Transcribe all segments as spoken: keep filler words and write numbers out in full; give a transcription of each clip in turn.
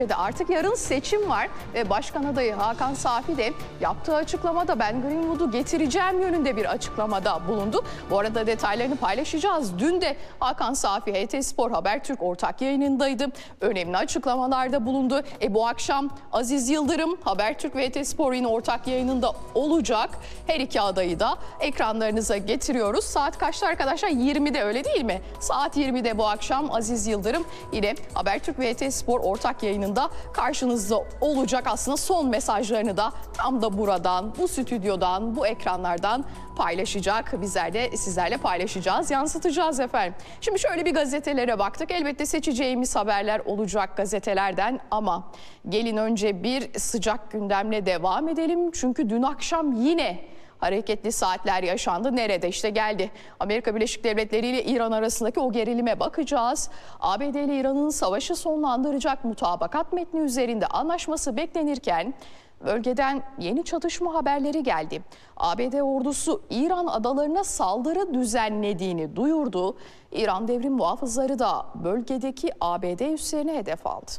Artık yarın seçim var ve Başkan adayı Hakan Safi de yaptığı açıklamada ben Greenwood'u getireceğim yönünde bir açıklamada bulundu. Bu arada detaylarını paylaşacağız. Dün de Hakan Safi H T Spor Habertürk ortak yayınındaydı. Önemli açıklamalarda bulundu. E bu akşam Aziz Yıldırım Habertürk ve H T Spor yine ortak yayınında olacak. Her iki adayı da ekranlarınıza getiriyoruz. Saat kaçta arkadaşlar? yirmide, öyle değil mi? Saat yirmide bu akşam Aziz Yıldırım yine Habertürk ve H T Spor ortak yayınında karşınızda olacak. Aslında son mesajlarını da tam da buradan, bu stüdyodan, bu ekranlardan paylaşacak. Bizler de sizlerle paylaşacağız, yansıtacağız efendim. Şimdi şöyle bir gazetelere baktık. Elbette seçeceğimiz haberler olacak gazetelerden ama gelin önce bir sıcak gündemle devam edelim. Çünkü dün akşam yine hareketli saatler yaşandı. Nerede? İşte geldi. Amerika Birleşik Devletleri ile İran arasındaki o gerilime bakacağız. A B D ile İran'ın savaşı sonlandıracak mutabakat metni üzerinde anlaşması beklenirken bölgeden yeni çatışma haberleri geldi. A B D ordusu İran adalarına saldırı düzenlediğini duyurdu. İran devrim muhafızları da bölgedeki A B D üslerini hedef aldı.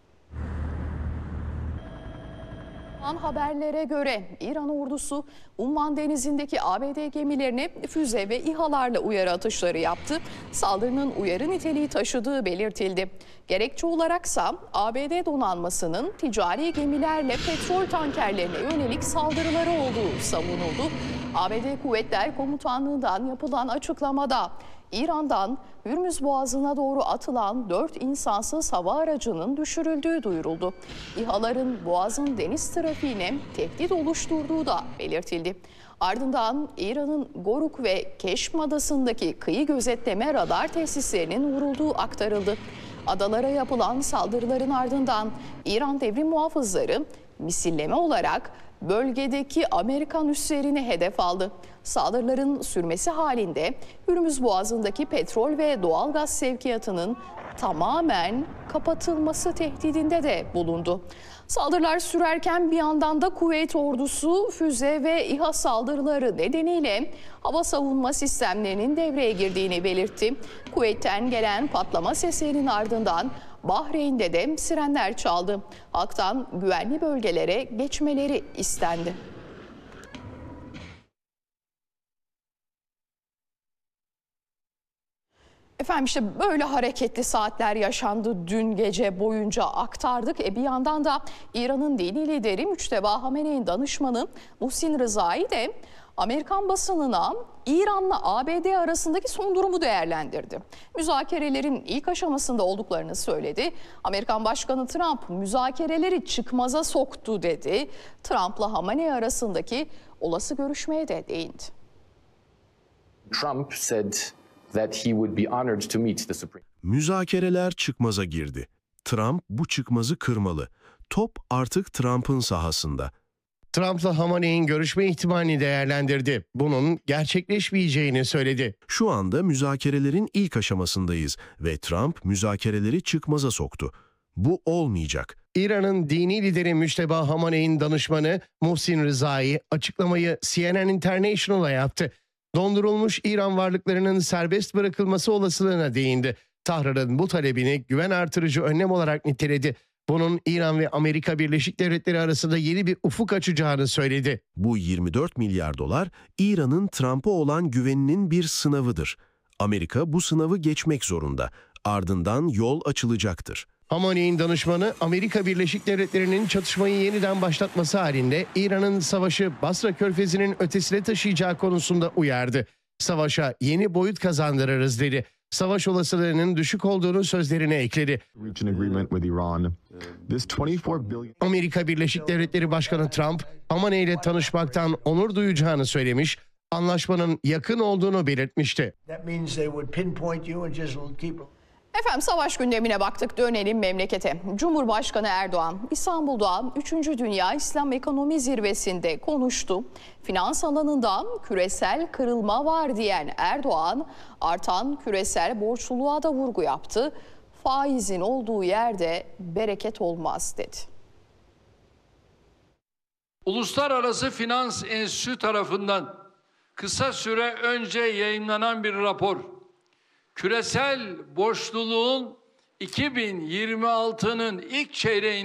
Haberlere göre İran ordusu Umman Denizi'ndeki A B D gemilerine füze ve İHA'larla uyarı atışları yaptı. Saldırının uyarı niteliği taşıdığı belirtildi. Gerekçe olaraksa A B D donanmasının ticari gemilerle petrol tankerlerine yönelik saldırıları olduğu savunuldu. A B D Kuvvetler Komutanlığı'ndan yapılan açıklamada İran'dan Hürmüz Boğazı'na doğru atılan dört insansız hava aracının düşürüldüğü duyuruldu. İHA'ların Boğaz'ın deniz trafiğine tehdit oluşturduğu da belirtildi. Ardından İran'ın Goruk ve Keşm Adası'ndaki kıyı gözetleme radar tesislerinin vurulduğu aktarıldı. Adalara yapılan saldırıların ardından İran devrim muhafızları misilleme olarak bölgedeki Amerikan üslerini hedef aldı. Saldırıların sürmesi halinde Hürmüz Boğazı'ndaki petrol ve doğalgaz sevkiyatının tamamen kapatılması tehdidinde de bulundu. Saldırılar sürerken bir yandan da Kuveyt ordusu füze ve İHA saldırıları nedeniyle hava savunma sistemlerinin devreye girdiğini belirtti. Kuveyt'ten gelen patlama seslerinin ardından Bahreyn'de de sirenler çaldı. Halktan güvenli bölgelere geçmeleri istendi. Efendim işte böyle hareketli saatler yaşandı dün gece boyunca aktardık. E bir yandan da İran'ın dini lideri Müçteba Hamene'nin danışmanı Muhsin Rızai de Amerikan basınına İran'la A B D arasındaki son durumu değerlendirdi. Müzakerelerin ilk aşamasında olduklarını söyledi. Amerikan Başkanı Trump müzakereleri çıkmaza soktu dedi. Trump'la Hamenei arasındaki olası görüşmeye de değindi. Trump said that he would be honored to meet the Supreme. Müzakereler çıkmaza girdi. Trump bu çıkmazı kırmalı. Top artık Trump'ın sahasında. Trump'la Hamenei'nin görüşme ihtimalini değerlendirdi. Bunun gerçekleşmeyeceğini söyledi. Şu anda müzakerelerin ilk aşamasındayız ve Trump müzakereleri çıkmaza soktu. Bu olmayacak. İran'ın dini lideri Müçteba Hamene'nin danışmanı Muhsin Rızai açıklamayı C N N International'a yaptı. Dondurulmuş İran varlıklarının serbest bırakılması olasılığına değindi. Tahran'ın bu talebini güven artırıcı önlem olarak niteledi. Bunun İran ve Amerika Birleşik Devletleri arasında yeni bir ufuk açacağını söyledi. Bu yirmi dört milyar dolar İran'ın Trump'a olan güveninin bir sınavıdır. Amerika bu sınavı geçmek zorunda. Ardından yol açılacaktır. Hamene'nin danışmanı Amerika Birleşik Devletleri'nin çatışmayı yeniden başlatması halinde İran'ın savaşı Basra Körfezi'nin ötesine taşıyacağı konusunda uyardı. Savaşa yeni boyut kazandırırız dedi. Savaş olasılığının düşük olduğunu sözlerine ekledi. Amerika Birleşik Devletleri Başkanı Trump, Hamenei ile tanışmaktan onur duyacağını söylemiş, anlaşmanın yakın olduğunu belirtmişti. Efendim savaş gündemine baktık, dönelim memlekete. Cumhurbaşkanı Erdoğan İstanbul'da üçüncü Dünya İslam Ekonomi Zirvesi'nde konuştu. Finans alanında küresel kırılma var diyen Erdoğan artan küresel borçluluğa da vurgu yaptı. Faizin olduğu yerde bereket olmaz dedi. Uluslararası Finans Enstitüsü tarafından kısa süre önce yayımlanan bir rapor, küresel borçluluğun iki bin yirmi altının ilk çeyreğinde